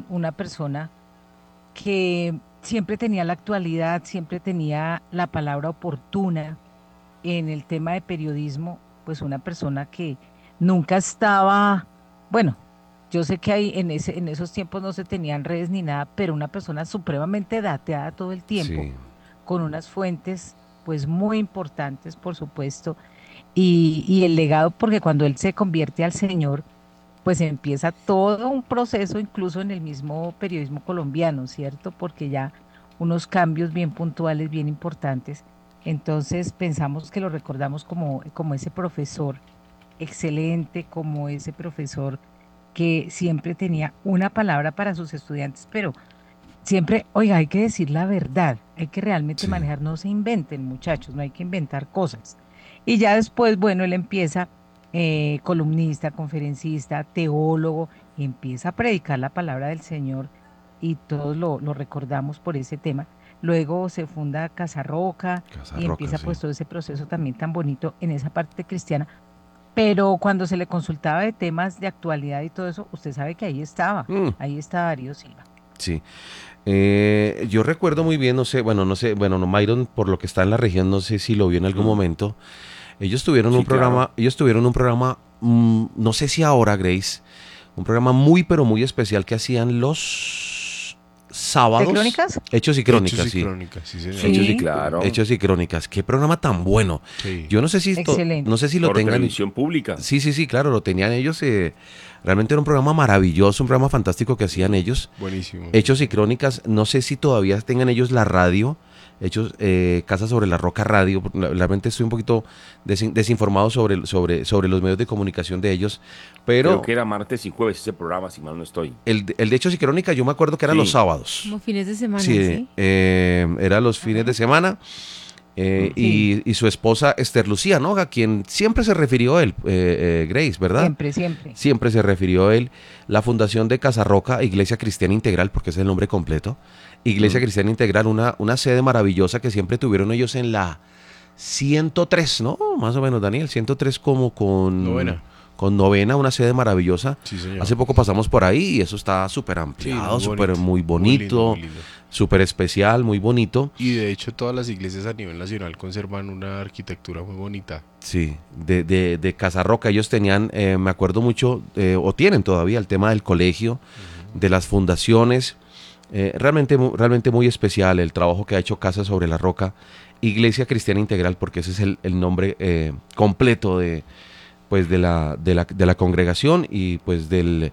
una persona que siempre tenía la actualidad, siempre tenía la palabra oportuna en el tema de periodismo, pues una persona que nunca estaba, bueno, yo sé que hay en esos tiempos no se tenían redes ni nada, pero una persona supremamente dateada todo el tiempo, Sí, con unas fuentes pues muy importantes, por supuesto, y el legado, porque cuando él se convierte al Señor, pues empieza todo un proceso, incluso en el mismo periodismo colombiano, ¿cierto? Porque ya unos cambios bien puntuales, bien importantes. Entonces pensamos que lo recordamos como ese profesor excelente, como ese profesor que siempre tenía una palabra para sus estudiantes, pero siempre, oiga, hay que decir la verdad, hay que realmente sí. manejar, no se inventen, muchachos, no hay que inventar cosas. Y ya después, bueno, él empieza columnista, conferencista, teólogo, y empieza a predicar la palabra del Señor y todos lo recordamos por ese tema. Luego se funda Casa Roca Casa y Roca, empieza sí. pues todo ese proceso también tan bonito en esa parte cristiana. Pero cuando se le consultaba de temas de actualidad y todo eso, usted sabe que Mm, ahí está Darío Silva. sí. Yo recuerdo muy bien, no sé, bueno, no sé, bueno, no, Myron, por lo que está en la región, no sé si lo vio en algún Mm, momento. Ellos tuvieron un programa, no sé si ahora, Grace, un programa muy, pero muy especial que hacían los ¿De sábados. crónicas? Hechos y Hechos crónicas, y sí. crónicas, sí, señor. Hechos y, Muy Sí, bueno. Hechos y crónicas. Qué programa tan bueno. Sí. Yo no sé si no excelente. sé si lo Por tengan. televisión pública. Sí, sí, sí, claro, lo tenían ellos. Realmente era un programa maravilloso, un programa fantástico que hacían ellos. Buenísimo, sí. Hechos y Crónicas, no sé si todavía tengan ellos la radio, Hechos, Casa sobre la Roca Radio, realmente estoy un poquito desinformado sobre los medios de comunicación de ellos, Creo pero que era martes y jueves ese programa, si mal no estoy. el de Hechos y Crónicas yo me acuerdo que era los Sí. sábados, Como fines de semana, sí, ¿sí? era los fines de Ah, semana, sí, y su esposa Esther Lucía, ¿no? A quien siempre se refirió él, Grace, ¿verdad? siempre, siempre. Siempre se refirió él. La fundación de Casarroca, Iglesia Cristiana Integral, porque ese es el nombre completo. Iglesia Mm. Cristiana Integral, una sede maravillosa que siempre tuvieron ellos en la 103, ¿no? Más o menos, Daniel, 103 como con, Novena. con novena, una sede maravillosa. Sí, señor. Hace poco pasamos por ahí y eso está súper Sí, ampliado, muy súper bonito. muy Muy lindo, muy bonito, lindo. súper especial, muy bonito. Y de hecho todas las iglesias a nivel nacional conservan una arquitectura muy bonita. Sí, de Casarroca ellos tenían, me acuerdo mucho, o tienen todavía el tema del colegio, Ujú. de las fundaciones. Realmente muy especial el trabajo que ha hecho Casa sobre la Roca, Iglesia Cristiana Integral, porque ese es el nombre completo pues de la congregación y pues del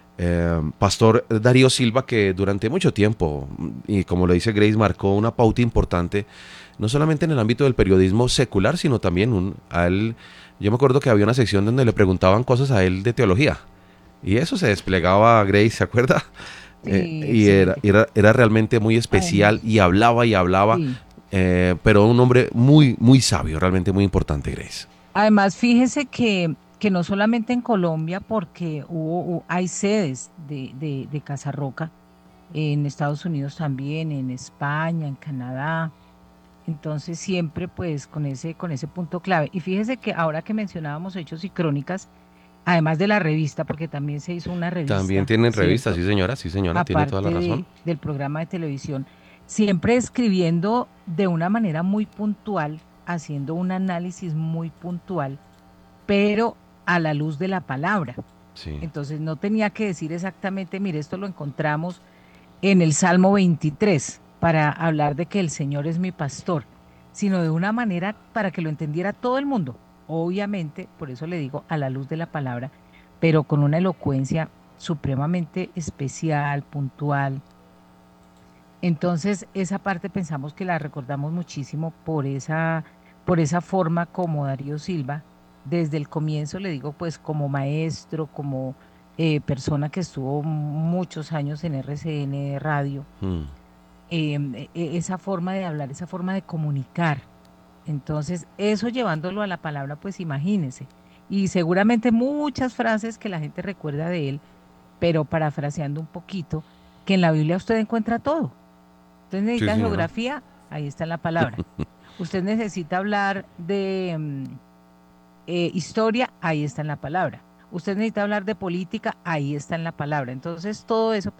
pastor Darío Silva, que durante mucho tiempo, y como lo dice Grace, marcó una pauta importante, no solamente en el ámbito del periodismo secular, sino también a él. Yo me acuerdo que había una sección donde le preguntaban cosas a él de teología. Y eso se desplegaba, Grace, ¿se acuerda? Sí, Y era, excelente. era, era realmente muy especial Además, y hablaba, sí. pero un hombre muy, muy sabio, realmente muy importante, Grace. Además, fíjese que no solamente en Colombia, porque hay sedes de Casa Roca, en Estados Unidos también, en España, en Canadá. Entonces, siempre pues con ese punto clave. Y fíjese que ahora que mencionábamos Hechos y Crónicas, además de la revista, porque también se hizo una También revista, tienen revistas, ¿cierto? sí señora, tiene toda la Aparte razón. del programa de televisión, siempre escribiendo de una manera muy puntual, haciendo un análisis muy puntual, pero a la luz de la palabra. Sí, Entonces no tenía que decir exactamente, mire, esto lo encontramos en el Salmo 23 para hablar de que el Señor es mi pastor, sino de una manera para que lo entendiera todo el mundo. Obviamente, por eso le digo a la luz de la palabra, pero con una elocuencia supremamente especial, puntual. Entonces, esa parte pensamos que la recordamos muchísimo por esa forma como Darío Silva, desde el comienzo, le digo, pues como maestro, como persona que estuvo muchos años en RCN Radio, mm, esa forma de hablar, esa forma de comunicar. Entonces, eso llevándolo a la palabra, pues imagínese. Y seguramente muchas frases que la gente recuerda de él, pero parafraseando un poquito, que en la Biblia usted encuentra todo. Usted sí necesita señora. geografía, ahí está en la palabra. Usted necesita hablar de historia, ahí está en la palabra. Usted necesita hablar de política, ahí está en la palabra. Entonces, todo eso